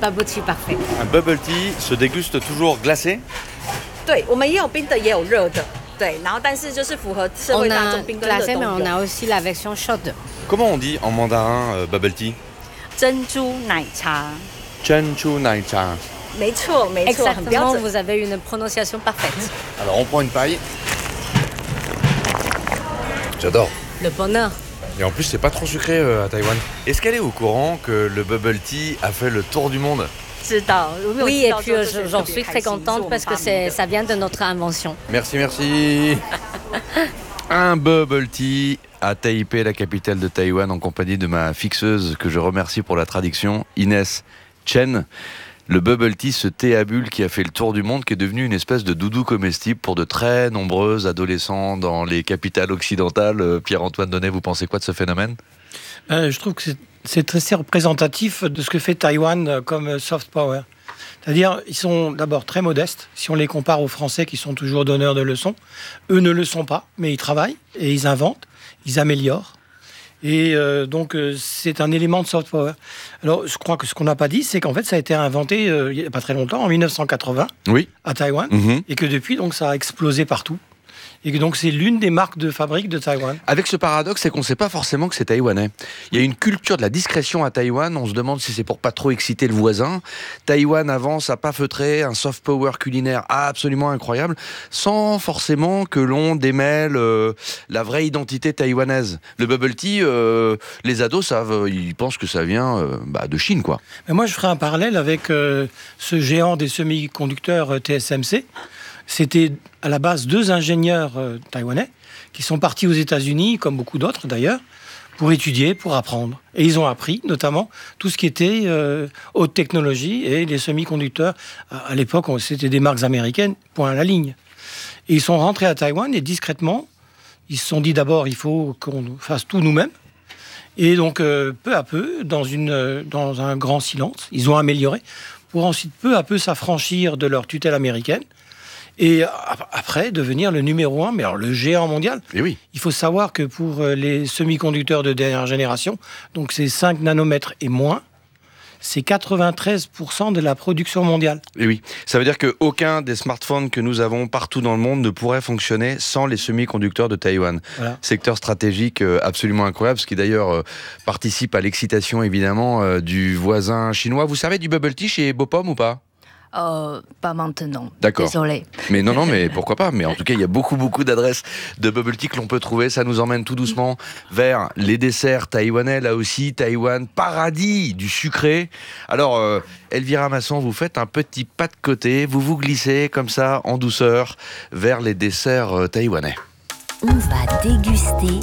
bubble tea parfait. Un bubble tea se déguste toujours glacé? 对，我们也有冰的，也有热的。对，然后但是就是符合社 On 会大 a 众冰跟热 glacé, 都 mais on 有。 a aussi la version chaude. Comment on dit en mandarin bubble tea? 珍珠奶茶， Chenchu Nai Cha. 没错没错，很标 Exactement, 准。 vous avez une prononciation parfaite. Alors on prend une paille. J'adore. Le bonheur. Et en plus c'est pas trop sucré à Taïwan. Est-ce qu'elle est au courant que le bubble tea a fait le tour du monde? 知道， Oui, et puis j'en suis très contente parce que ça vient de notre invention. Merci, merci. Un bubble tea à Taipei, la capitale de Taïwan, en compagnie de ma fixeuse que je remercie pour la traduction, Inès Chen. Le bubble tea, ce thé à bulles qui a fait le tour du monde, qui est devenu une espèce de doudou comestible pour de très nombreux adolescents dans les capitales occidentales. Pierre-Antoine Donnet, vous pensez quoi de ce phénomène ? Je trouve que c'est très représentatif de ce que fait Taïwan comme soft power. C'est-à-dire, ils sont d'abord très modestes. Si on les compare aux Français qui sont toujours donneurs de leçons, eux ne le sont pas, mais ils travaillent et ils inventent, ils améliorent. Et donc, c'est un élément de soft power. Alors, je crois que ce qu'on n'a pas dit, c'est qu'en fait, ça a été inventé il n'y a pas très longtemps, en 1980, Oui. à Taïwan, et que depuis, donc, ça a explosé partout. Et que donc, c'est l'une des marques de fabrique de Taïwan. Avec ce paradoxe, c'est qu'on ne sait pas forcément que c'est taïwanais. Il y a une culture de la discrétion à Taïwan. On se demande si c'est pour pas trop exciter le voisin. Taïwan avance à pas feutrer, un soft power culinaire absolument incroyable, sans forcément que l'on démêle la vraie identité taïwanaise. Le bubble tea, les ados savent, ils pensent que ça vient de Chine, quoi. Mais moi, je ferai un parallèle avec ce géant des semi-conducteurs TSMC. C'était à la base 2 ingénieurs taïwanais qui sont partis aux États-Unis, comme beaucoup d'autres d'ailleurs, pour étudier, pour apprendre. Et ils ont appris notamment tout ce qui était haute technologie et les semi-conducteurs. À l'époque, c'était des marques américaines, point à la ligne. Et ils sont rentrés à Taïwan et discrètement, ils se sont dit d'abord, il faut qu'on fasse tout nous-mêmes. Et donc, peu à peu, dans un grand silence, ils ont amélioré pour ensuite peu à peu s'affranchir de leur tutelle américaine. Et après, devenir le numéro 1, mais alors le géant mondial. Et oui. Il faut savoir que pour les semi-conducteurs de dernière génération, donc c'est 5 nanomètres et moins, c'est 93% de la production mondiale. Et oui, ça veut dire qu'aucun des smartphones que nous avons partout dans le monde ne pourrait fonctionner sans les semi-conducteurs de Taïwan. Voilà. Secteur stratégique absolument incroyable, ce qui d'ailleurs participe à l'excitation évidemment du voisin chinois. Vous servez du bubble tea chez Bopom ou pas ? Pas maintenant. D'accord. Désolé. Mais non, mais pourquoi pas ? Mais en tout cas, il y a beaucoup d'adresses de bubble tea que l'on peut trouver. Ça nous emmène tout doucement vers les desserts taïwanais. Là aussi, Taïwan, paradis du sucré. Alors, Elvira Masson, vous faites un petit pas de côté. Vous vous glissez comme ça, en douceur, vers les desserts taïwanais. On va déguster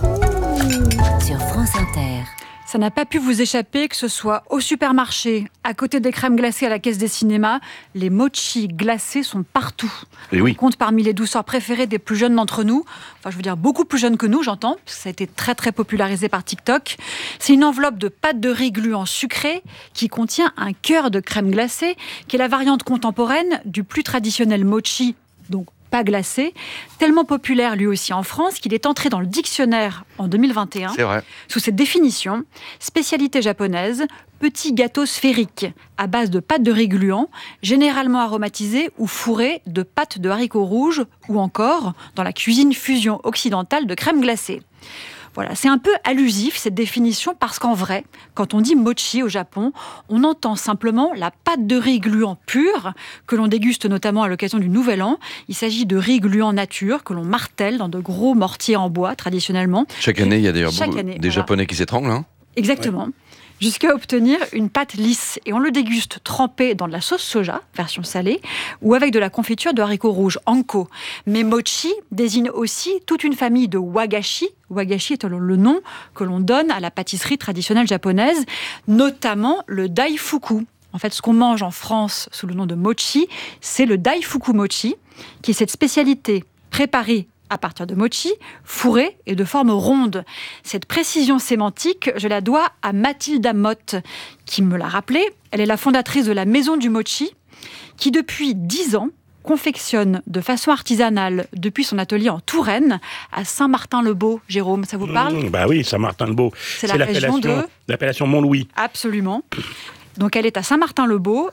sur France Inter. Ça n'a pas pu vous échapper, que ce soit au supermarché, à côté des crèmes glacées à la caisse des cinémas, les mochis glacés sont partout. Et oui. On compte parmi les douceurs préférées des plus jeunes d'entre nous. Enfin, je veux dire beaucoup plus jeunes que nous, j'entends, parce que ça a été très popularisé par TikTok. C'est une enveloppe de pâte de riz gluant sucré qui contient un cœur de crème glacée, qui est la variante contemporaine du plus traditionnel mochi, donc pas glacé, tellement populaire lui aussi en France qu'il est entré dans le dictionnaire en 2021. C'est vrai. Sous cette définition, spécialité japonaise, petit gâteau sphérique à base de pâte de riz gluant, généralement aromatisé ou fourré de pâte de haricots rouges ou encore dans la cuisine fusion occidentale de crème glacée. Voilà, c'est un peu allusif cette définition parce qu'en vrai, quand on dit mochi au Japon, on entend simplement la pâte de riz gluant pure que l'on déguste notamment à l'occasion du Nouvel An. Il s'agit de riz gluant nature que l'on martèle dans de gros mortiers en bois traditionnellement. Chaque année, il y a d'ailleurs des Japonais qui s'étranglent. Hein. Exactement. Ouais. Jusqu'à obtenir une pâte lisse. Et on le déguste trempé dans de la sauce soja, version salée, ou avec de la confiture de haricots rouges, anko. Mais mochi désigne aussi toute une famille de wagashi. Wagashi est le nom que l'on donne à la pâtisserie traditionnelle japonaise, notamment le daifuku. En fait, ce qu'on mange en France sous le nom de mochi, c'est le daifuku mochi, qui est cette spécialité préparée à partir de mochi, fourré et de forme ronde. Cette précision sémantique, je la dois à Mathilda Mott, qui me l'a rappelé. Elle est la fondatrice de la Maison du Mochi, qui depuis 10 ans confectionne de façon artisanale depuis son atelier en Touraine à Saint-Martin-le-Beau. Jérôme, ça vous parle ? Bah oui, Saint-Martin-le-Beau. C'est la région de... l'appellation Mont-Louis. Absolument. Donc elle est à Saint-Martin-le-Beau